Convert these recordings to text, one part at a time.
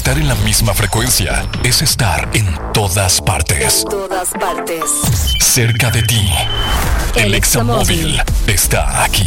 Estar en la misma frecuencia es estar en todas partes. En todas partes. Cerca de ti. El Examóvil está aquí.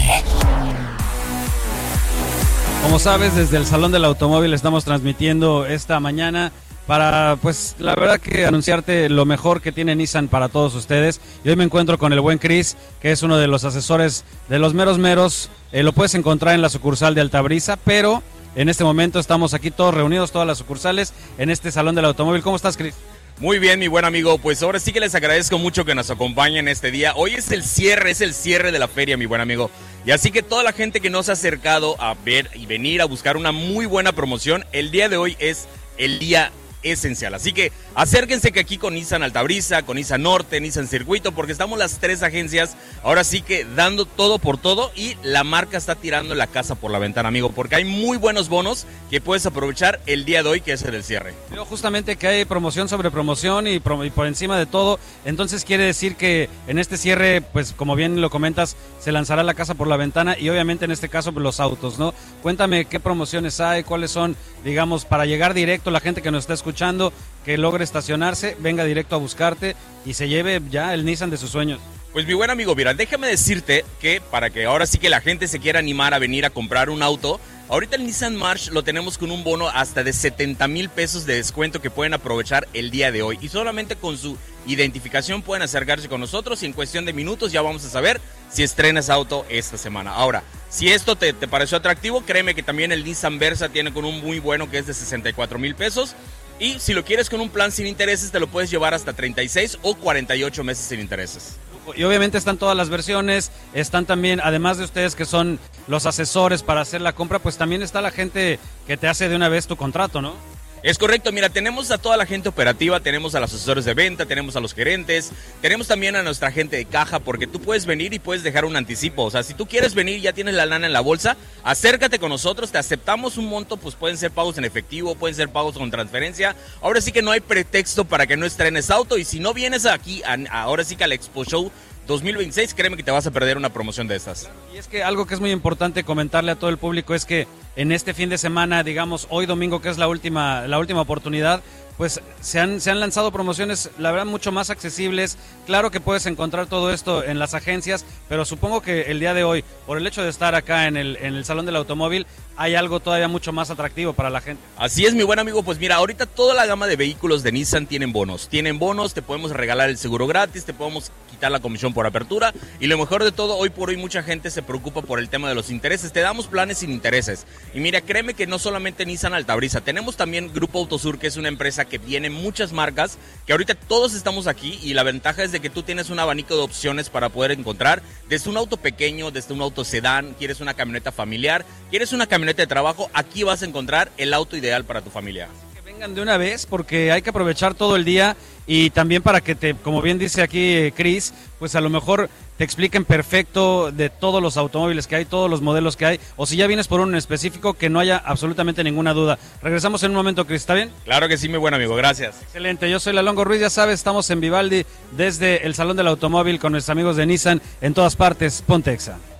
Como sabes, desde el Salón del Automóvil estamos transmitiendo esta mañana para, pues, la verdad que anunciarte lo mejor que tiene Nissan para todos ustedes. Y hoy me encuentro con el buen Chris, que es uno de los asesores de los meros. Lo puedes encontrar en la sucursal de Altabrisa, pero en este momento estamos aquí todos reunidos, todas las sucursales, en este Salón del Automóvil. ¿Cómo estás, Chris? Muy bien, mi buen amigo, pues ahora sí que les agradezco mucho que nos acompañen este día. Hoy es el cierre de la feria, mi buen amigo. Y así que toda la gente que nos ha acercado a ver y venir a buscar una muy buena promoción, el día de hoy es el día esencial. Así que acérquense que aquí con Nissan Altabrisa, con Nissan Norte, Nissan Circuito, porque estamos las tres agencias ahora sí que dando todo por todo y la marca está tirando la casa por la ventana, amigo, porque hay muy buenos bonos que puedes aprovechar el día de hoy, que es el del cierre. Veo justamente que hay promoción sobre promoción y por encima de todo, entonces quiere decir que en este cierre, pues como bien lo comentas, se lanzará la casa por la ventana y obviamente en este caso los autos, ¿no? Cuéntame qué promociones hay, cuáles son, digamos, para llegar directo la gente que nos está escuchando, que logre estacionarse, venga directo a buscarte y se lleve ya el Nissan de sus sueños. Pues mi buen amigo, mira, déjame decirte que para que ahora sí que la gente se quiera animar a venir a comprar un auto, ahorita el Nissan March lo tenemos con un bono hasta de 70,000 pesos de descuento que pueden aprovechar el día de hoy. Y solamente con su identificación pueden acercarse con nosotros y en cuestión de minutos ya vamos a saber si estrenas auto esta semana. Ahora, si esto te pareció atractivo, créeme que también el Nissan Versa tiene con un muy bueno que es de 64,000 pesos. Y si lo quieres con un plan sin intereses, te lo puedes llevar hasta 36 o 48 meses sin intereses. Y obviamente están todas las versiones, están también, además de ustedes que son los asesores para hacer la compra, pues también está la gente que te hace de una vez tu contrato, ¿no? Es correcto, mira, tenemos a toda la gente operativa, tenemos a los asesores de venta, tenemos a los gerentes, tenemos también a nuestra gente de caja, porque tú puedes venir y puedes dejar un anticipo. O sea, si tú quieres venir y ya tienes la lana en la bolsa, acércate con nosotros, te aceptamos un monto, pues pueden ser pagos en efectivo, pueden ser pagos con transferencia. Ahora sí que no hay pretexto para que no estrenes auto, y si no vienes aquí, ahora sí que al Expo Show 2026, créeme que te vas a perder una promoción de estas. Y es que algo que es muy importante comentarle a todo el público es que en este fin de semana, digamos hoy domingo, que es la última oportunidad, pues se han lanzado promociones, la verdad, mucho más accesibles. Claro que puedes encontrar todo esto en las agencias, pero supongo que el día de hoy, por el hecho de estar acá en el Salón del Automóvil, hay algo todavía mucho más atractivo para la gente. Así es, mi buen amigo, pues mira, ahorita toda la gama de vehículos de Nissan tienen bonos, te podemos regalar el seguro gratis, te podemos quitar la comisión por apertura, y lo mejor de todo, hoy por hoy mucha gente se preocupa por el tema de los intereses, te damos planes sin intereses. Y mira, créeme que no solamente Nissan Altabrisa, tenemos también Grupo Autosur, que es una empresa que tiene muchas marcas, que ahorita todos estamos aquí, y la ventaja es de que tú tienes un abanico de opciones para poder encontrar desde un auto pequeño, desde un auto sedán, quieres una camioneta familiar, quieres una camioneta de trabajo, aquí vas a encontrar el auto ideal para tu familia. Que vengan de una vez, porque hay que aprovechar todo el día, y también para que como bien dice aquí Chris, pues a lo mejor te expliquen perfecto de todos los automóviles que hay, todos los modelos que hay, o si ya vienes por uno en específico, que no haya absolutamente ninguna duda. Regresamos en un momento, Chris, ¿está bien? Claro que sí, mi buen amigo, gracias. Excelente, yo soy Lalongo Ruiz, ya sabes, estamos en Vivaldi desde el Salón del Automóvil con nuestros amigos de Nissan en todas partes. Ponte Exa.